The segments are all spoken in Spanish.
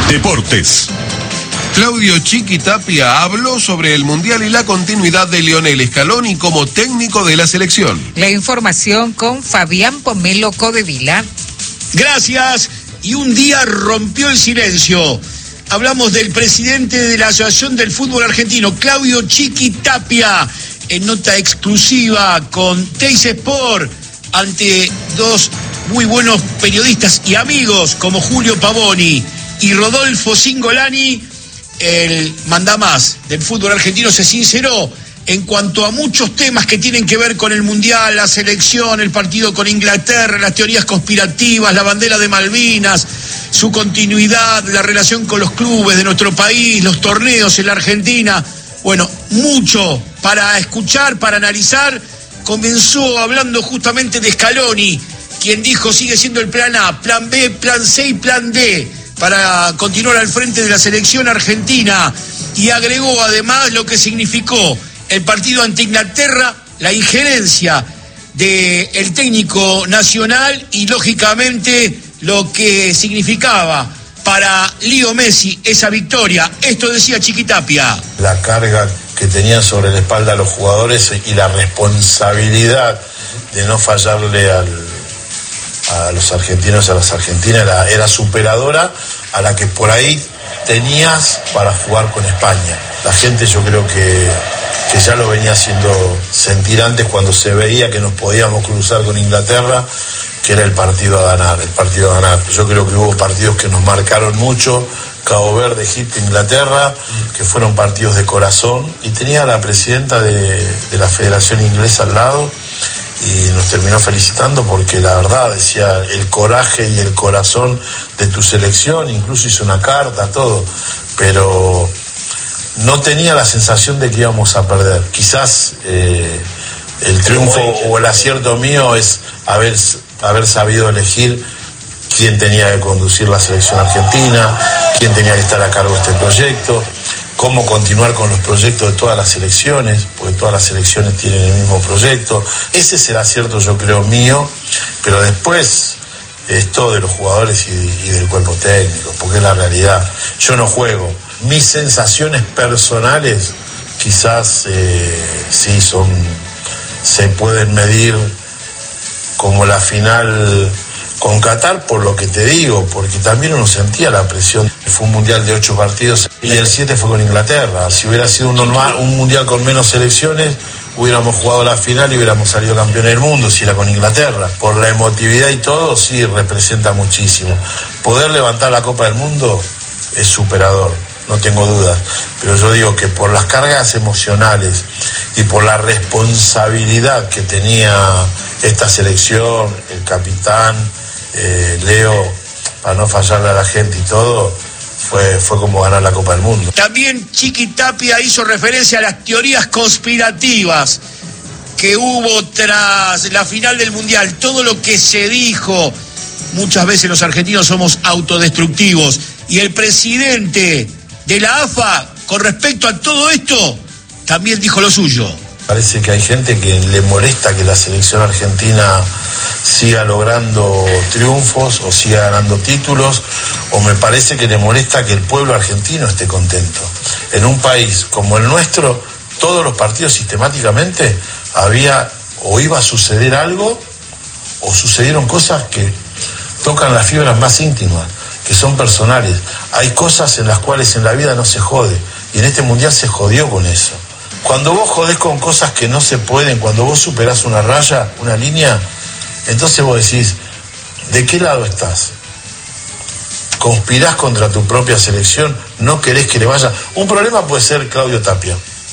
Deportes. Claudio Chiqui Tapia habló sobre el Mundial y la continuidad de Lionel Scaloni como técnico de la selección. La información con Fabián Pomelo Codevila. Gracias. Y un día rompió el silencio. Hablamos del presidente de la Asociación del Fútbol Argentino, Claudio Chiqui Tapia, en nota exclusiva con Teis Sport, ante dos muy buenos periodistas y amigos como Julio Pavoni y Rodolfo Cingolani. El mandamás del fútbol argentino se sinceró en cuanto a muchos temas que tienen que ver con el Mundial, la selección, el partido con Inglaterra, las teorías conspirativas, la bandera de Malvinas, su continuidad, la relación con los clubes de nuestro país, los torneos en la Argentina. Bueno, mucho para escuchar, para analizar. Comenzó hablando justamente de Scaloni, quien dijo sigue siendo el plan A, plan B, plan C y plan D para continuar al frente de la selección argentina, y agregó además lo que significó el partido ante Inglaterra, la injerencia del técnico nacional y lógicamente lo que significaba para Leo Messi esa victoria. Esto decía Chiqui Tapia. La carga que tenían sobre la espalda los jugadores y la responsabilidad de no fallarle a los argentinos, a las argentinas, era superadora a la que por ahí tenías para jugar con España. La gente, yo creo que ya lo venía haciendo sentir antes cuando se veía que nos podíamos cruzar con Inglaterra, que era el partido a ganar. Yo creo que hubo partidos que nos marcaron mucho, Cabo Verde, Egipto, Inglaterra, que fueron partidos de corazón, y tenía a la presidenta de la Federación Inglesa al lado, y nos terminó felicitando porque la verdad decía el coraje y el corazón de tu selección, incluso hizo una carta, todo, pero no tenía la sensación de que íbamos a perder. Quizás el triunfo o el acierto mío es haber sabido elegir quién tenía que conducir la selección argentina, quién tenía que estar a cargo de este proyecto, cómo continuar con los proyectos de todas las selecciones, porque todas las selecciones tienen el mismo proyecto. Ese es el acierto, yo creo, mío, pero después es todo de los jugadores y del cuerpo técnico, porque es la realidad. Yo no juego. Mis sensaciones personales quizás sí se pueden medir como la final con Qatar, por lo que te digo, porque también uno sentía la presión. Fue un mundial de 8 partidos y el 7 fue con Inglaterra. Si hubiera sido un mundial con menos selecciones, hubiéramos jugado la final y hubiéramos salido campeones del mundo si era con Inglaterra. Por la emotividad y todo, sí representa muchísimo. Poder levantar la Copa del Mundo es superador, no tengo dudas. Pero yo digo que por las cargas emocionales y por la responsabilidad que tenía esta selección, el capitán, Leo, para no fallarle a la gente y todo, fue como ganar la Copa del Mundo. También Chiqui Tapia hizo referencia a las teorías conspirativas que hubo tras la final del Mundial. Todo lo que se dijo, muchas veces los argentinos somos autodestructivos, y el presidente de la AFA, con respecto a todo esto, también dijo lo suyo. Parece que hay gente que le molesta que la selección argentina siga logrando triunfos o siga ganando títulos, o me parece que le molesta que el pueblo argentino esté contento. En un país como el nuestro, todos los partidos sistemáticamente había o iba a suceder algo o sucedieron cosas que tocan las fibras más íntimas, que son personales. Hay cosas en las cuales en la vida no se jode, y en este mundial se jodió con eso. Cuando vos jodés con cosas que no se pueden, cuando vos superás una raya, una línea, entonces vos decís, ¿de qué lado estás? ¿Conspirás contra tu propia selección? ¿No querés que le vaya? Un problema puede ser Claudio Tapia.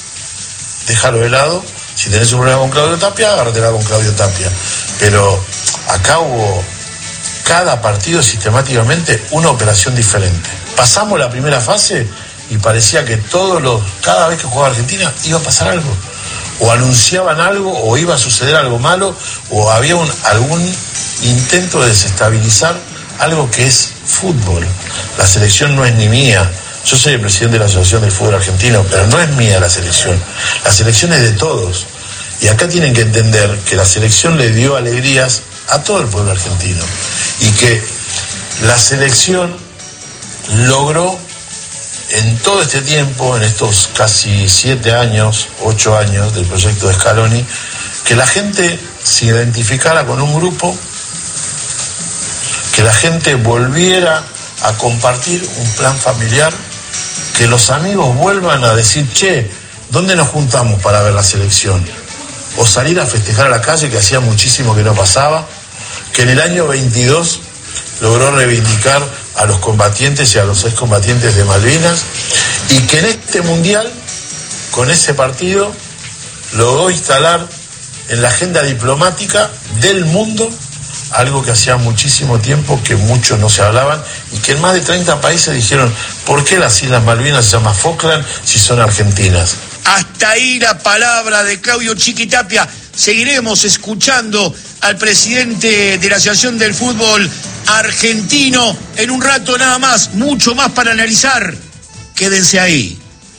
Déjalo de lado. Si tenés un problema con Claudio Tapia, agárratela con Claudio Tapia. Pero acá hubo cada partido sistemáticamente una operación diferente. Pasamos la primera fase y parecía que cada vez que jugaba Argentina iba a pasar algo, o anunciaban algo, o iba a suceder algo malo, o había algún intento de desestabilizar algo que es fútbol. La selección no es ni mía. Yo soy el presidente de la Asociación del Fútbol Argentino, pero no es mía la selección. La selección es de todos. Y acá tienen que entender que la selección le dio alegrías a todo el pueblo argentino, y que la selección logró en todo este tiempo, en estos casi 7 años, 8 años del proyecto de Scaloni, que la gente se identificara con un grupo, que la gente volviera a compartir un plan familiar, que los amigos vuelvan a decir, che, ¿dónde nos juntamos para ver la selección? O salir a festejar a la calle, que hacía muchísimo que no pasaba, que en el año 22 logró reivindicar a los combatientes y a los excombatientes de Malvinas, y que en este mundial, con ese partido, logró instalar en la agenda diplomática del mundo algo que hacía muchísimo tiempo que muchos no se hablaban, y que en más de 30 países dijeron, ¿por qué las Islas Malvinas se llaman Falkland si son argentinas? Hasta ahí la palabra de Claudio Chiqui Tapia. Seguiremos escuchando al presidente de la Asociación del Fútbol Argentino en un rato nada más, mucho más para analizar. Quédense ahí.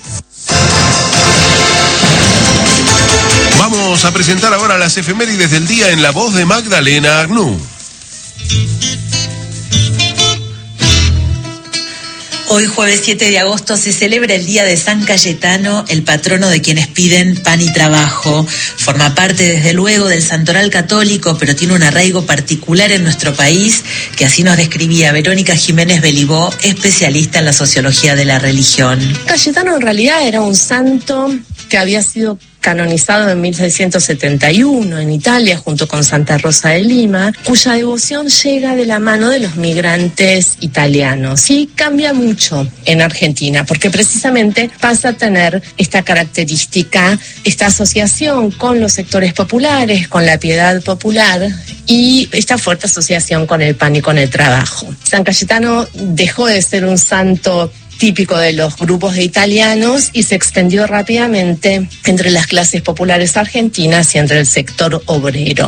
Vamos a presentar ahora las efemérides del día en la voz de Magdalena Agnú. Hoy, jueves 7 de agosto, se celebra el Día de San Cayetano, el patrono de quienes piden pan y trabajo. Forma parte, desde luego, del santoral católico, pero tiene un arraigo particular en nuestro país, que así nos describía Verónica Jiménez Belibó, especialista en la sociología de la religión. Cayetano en realidad era un santo que había sido canonizado en 1671 en Italia junto con Santa Rosa de Lima, cuya devoción llega de la mano de los migrantes italianos y cambia mucho en Argentina porque precisamente pasa a tener esta característica, esta asociación con los sectores populares, con la piedad popular y esta fuerte asociación con el pan y con el trabajo. San Cayetano dejó de ser un santo típico de los grupos de italianos y se extendió rápidamente entre las clases populares argentinas y entre el sector obrero.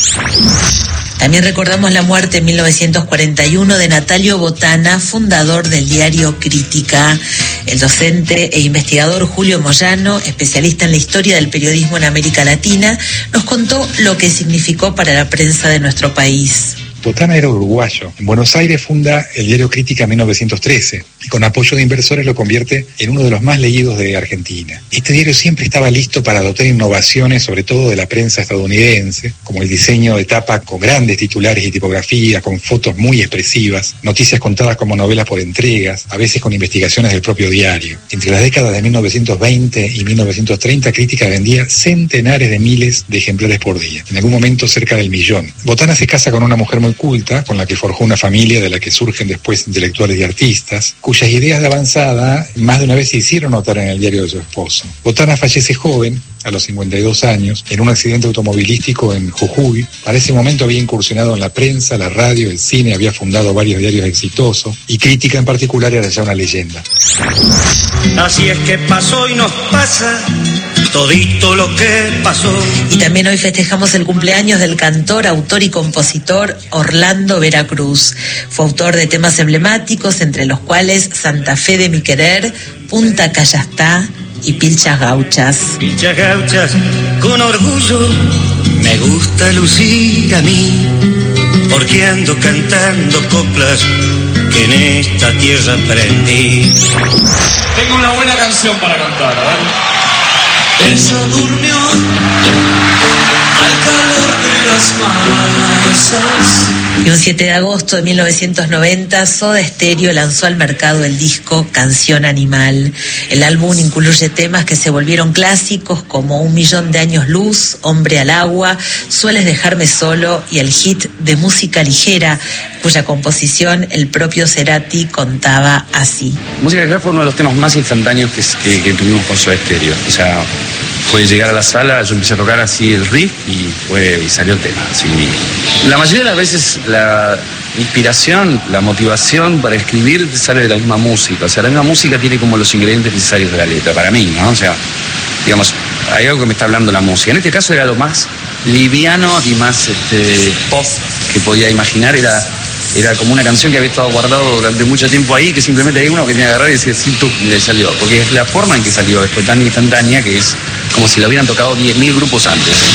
También recordamos la muerte en 1941 de Natalio Botana, fundador del diario Crítica. El docente e investigador Julio Moyano, especialista en la historia del periodismo en América Latina, nos contó lo que significó para la prensa de nuestro país. Botana era uruguayo. En Buenos Aires funda el diario Crítica en 1913 y con apoyo de inversores lo convierte en uno de los más leídos de Argentina. Este diario siempre estaba listo para adoptar innovaciones, sobre todo de la prensa estadounidense, como el diseño de tapa con grandes titulares y tipografía, con fotos muy expresivas, noticias contadas como novelas por entregas, a veces con investigaciones del propio diario. Entre las décadas de 1920 y 1930, Crítica vendía centenares de miles de ejemplares por día, en algún momento cerca del 1.000.000. Botana se casa con una mujer muy culta, con la que forjó una familia de la que surgen después intelectuales y artistas, cuyas ideas de avanzada más de una vez se hicieron notar en el diario de su esposo. Botana fallece joven, a los 52 años, en un accidente automovilístico en Jujuy. Para ese momento había incursionado en la prensa, la radio, el cine, había fundado varios diarios exitosos, y Crítica en particular era ya una leyenda. Así es que pasó y nos pasa todito lo que pasó. Y también hoy festejamos el cumpleaños del cantor, autor y compositor Orlando Veracruz. Fue autor de temas emblemáticos, entre los cuales Santa Fe de mi querer, Punta Callastá y Pilchas Gauchas. Pilchas Gauchas, con orgullo, me gusta lucir a mí, porque ando cantando coplas que en esta tierra aprendí. Tengo una buena canción para cantar, ¿eh? Ella durmió al calor de las masas. Y un 7 de agosto de 1990, Soda Stereo lanzó al mercado el disco Canción Animal. El álbum incluye temas que se volvieron clásicos como Un Millón de Años Luz, Hombre al Agua, Sueles Dejarme Solo y el hit de Música Ligera, cuya composición el propio Cerati contaba así. Música Ligera fue uno de los temas más instantáneos que tuvimos con Soda Stereo. O sea, fue llegar a la sala, yo empecé a tocar así el riff y salió el tema. Así. La mayoría de las veces la inspiración, la motivación para escribir sale de la misma música. O sea, la misma música tiene como los ingredientes necesarios de la letra, para mí, ¿no? O sea, digamos, hay algo que me está hablando la música. En este caso era lo más liviano y más pop que podía imaginar. Era como una canción que había estado guardado durante mucho tiempo ahí, que simplemente hay uno que tenía que agarrar y decir, sí, tú, le salió. Porque es la forma en que salió, fue tan instantánea que es como si lo hubieran tocado 10.000 grupos antes.